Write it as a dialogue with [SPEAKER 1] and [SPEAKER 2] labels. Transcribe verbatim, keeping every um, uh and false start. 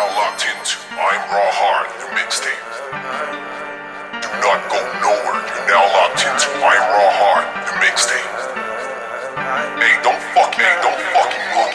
[SPEAKER 1] now locked into I'm Raw Hard, the mixtape.